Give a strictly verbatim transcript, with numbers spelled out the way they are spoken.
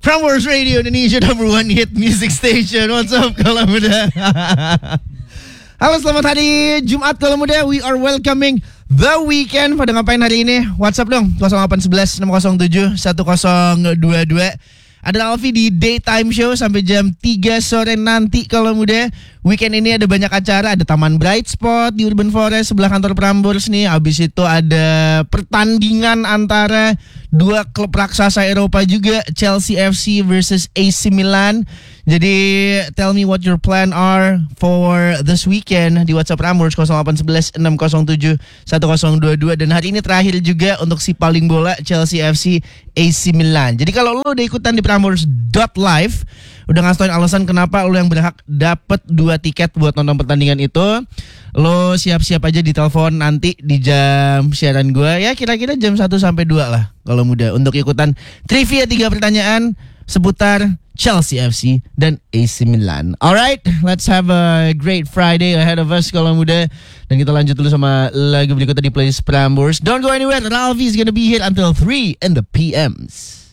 Prambors Radio Indonesia number one hit music station. What's up Kaula Muda? Halo, selamat hari Jumat Kaula Muda. We are welcoming the weekend. Pada ngapain hari ini? WhatsApp dong nol delapan satu satu enam nol tujuh satu nol dua dua. Ada Alfi di Daytime Show sampai jam tiga sore nanti Kaula Muda. Weekend ini ada banyak acara, ada Taman Bright Spot di Urban Forest sebelah kantor Prambors nih. Habis itu ada pertandingan antara dua klub raksasa Eropa juga, Chelsea F C versus A C Milan. Jadi tell me what your plan are for this weekend di WhatsApp Prambors nol delapan satu satu enam nol tujuh satu nol dua dua. Dan hari ini terakhir juga untuk si paling bola Chelsea F C A C Milan. Jadi kalau lo udah ikutan di Prambors dot live, udah ngasih tauin alasan kenapa lo yang berhak dapat dua tiket buat nonton pertandingan itu, lo siap-siap aja di telepon nanti di jam siaran gue. Ya kira-kira jam satu sampai dua lah kalau muda, untuk ikutan trivia tiga pertanyaan seputar Chelsea F C dan A C Milan. Alright, let's have a great Friday ahead of us kalau muda. Dan kita lanjut dulu sama lagu berikutnya di playlist Prambors. Don't go anywhere, Ralvi is gonna be here until three in the P Ms.